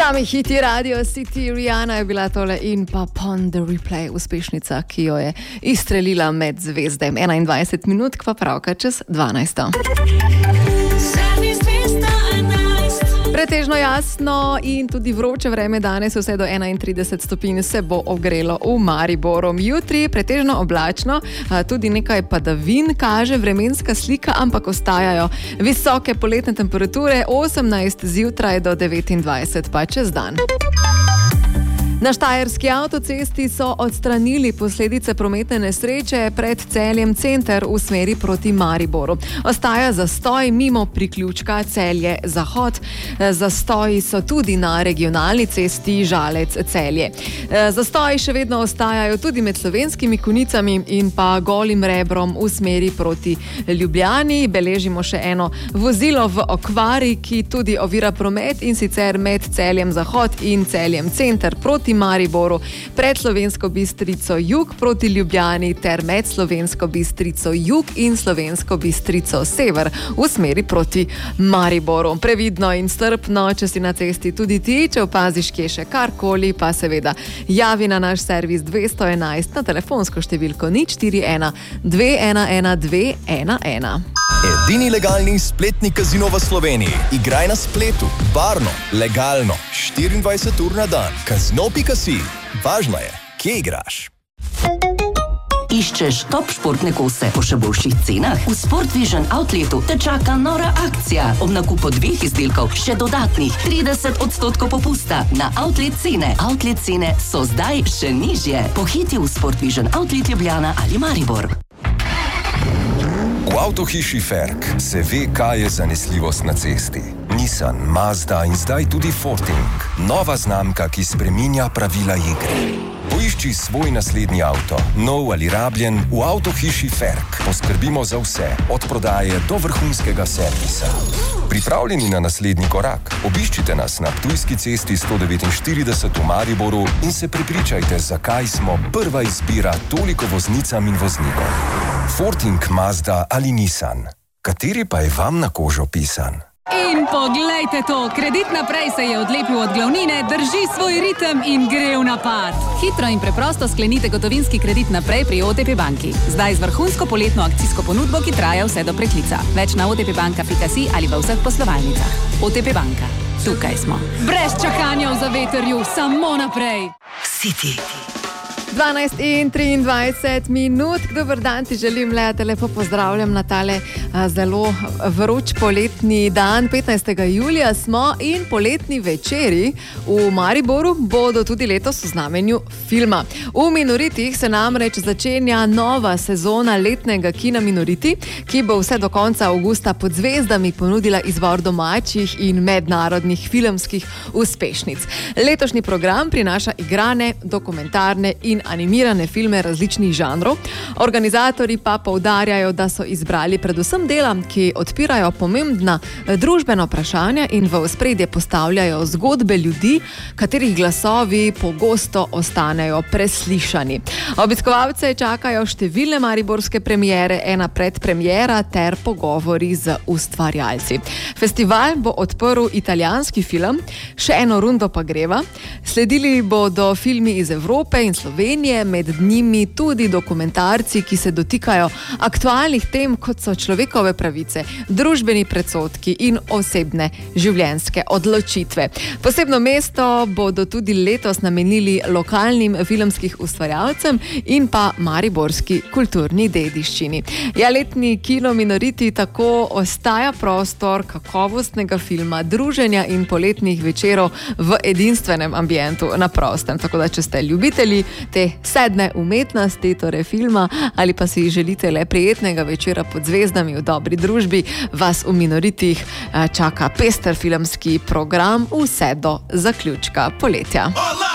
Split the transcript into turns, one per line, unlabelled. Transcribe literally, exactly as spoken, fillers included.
Sami hiti Radio City, Rihanna je bila tole in pa Pon the Replay, uspešnica, ki jo je izstrelila med zvezde. enaindvajset minut, pa pravka čez dvanajsto. Pretežno jasno in tudi vroče vreme danes, vse do enaintrideset stopinj se bo ogrelo v Mariboru. Jutri pretežno oblačno, tudi nekaj padavin kaže vremenska slika, ampak ostajajo visoke poletne temperature, osemnajst zjutraj do devetindvajset pa čez dan. Na štajerski avtocesti so odstranili posledice prometne nesreče pred Celjem center v smeri proti Mariboru. Ostaja zastoj mimo priključka Celje Zahod. Zastoji so tudi na regionalni cesti Žalec Celje. Zastoji še vedno ostajajo tudi med Slovenskimi Konjicami in pa Golim Rebrom v smeri proti Ljubljani. Beležimo še eno vozilo v okvari, ki tudi ovira promet, in sicer med Celjem Zahod in Celjem center proti Mariboru, pred Slovensko Bistrico jug proti Ljubljani ter med Slovensko Bistrico jug in Slovensko Bistrico sever v smeri proti Mariboru. Previdno in strpno, če si na cesti tudi ti, če opaziš kje še karkoli, pa seveda javi na naš servis dvesto enajst na telefonsko številko nič štiri ena dve ena ena dve ena ena.
Edini legalni spletni kazino v Sloveniji. Igraj na spletu, varno, legalno, štiriindvajset ur na dan. Kazino pika si. Važno je, kje igraš.
Iščeš top športne kose po še boljših cenah? V Sport Vision Outletu te čaka nora akcija. Ob nakupu dveh izdelkov še dodatnih trideset odstotkov popusta na outlet cene. Outlet cene so zdaj še nižje. Pohiti v Sport Vision Outlet Ljubljana ali Maribor.
V avtohiši Ferk se ve, kaj je zanesljivost na cesti. Nissan, Mazda in zdaj tudi Forting. Nova znamka, ki spreminja pravila igre. Poišči svoj naslednji avto, nov ali rabljen, v avtohiši Ferk. Poskrbimo za vse, od prodaje do vrhunskega servisa. Pripravljeni na naslednji korak? Obiščite nas na Ptujski cesti sto devetinštirideset v Mariboru in se prepričajte, zakaj smo prva izbira toliko voznicam in voznikom. Forting, Mazda ali Nissan. Kateri pa je vam na kožo pisan?
In poglejte to, Kredit Naprej se je odlepil od glavnine, drži svoj ritem in gre v napad. Hitro in preprosto sklenite gotovinski kredit naprej pri O T P banki. Zdaj z vrhunsko poletno akcijsko ponudbo, ki traja vse do preklica. Več na otpbanka pika si ali v vseh poslovalnicah. O T P banka. Tukaj smo. Brez čakanja v zavetrju, samo naprej.
City.
dvanajst in triindvajset minut. Dober dan ti želim, Lea, te lepo pozdravljam na tale a, zelo vroč poletni dan. petnajstega julija smo in poletni večeri v Mariboru bodo tudi letos v znamenju filma. V Minoritih se namreč začenja nova sezona letnega kina Minoriti, ki bo vse do konca avgusta pod zvezdami ponudila izbor domačih in mednarodnih filmskih uspešnic. Letošnji program prinaša igrane, dokumentarne in animirane filme različnih žanrov. Organizatorji pa poudarjajo, da so izbrali predvsem dela, ki odpirajo pomembna družbena vprašanja in v ospredje postavljajo zgodbe ljudi, katerih glasovi pogosto ostanejo preslišani. Obiskovalce čakajo številne mariborske premiere, ena predpremiera ter pogovori z ustvarjalci. Festival bo odprl italijanski film, še eno rundo pa greva. Sledili bodo filmi iz Evrope in Slovenije, med njimi tudi dokumentarci, ki se dotikajo aktualnih tem, kot so človekove pravice, družbeni predsodki in osebne življenjske odločitve. Posebno mesto bodo tudi letos namenili lokalnim filmskih ustvarjalcem in pa mariborski kulturni dediščini. Ja, letni kino Minoriti tako ostaja prostor kakovostnega filma, druženja in poletnih večerov v edinstvenem ambientu na prostem. Tako da, če ste ljubitelji te sedme umetnosti, torej filma, ali pa si želite le prijetnega večera pod zvezdami v dobri družbi, vas v Minoritih čaka pester filmski program vse do zaključka poletja.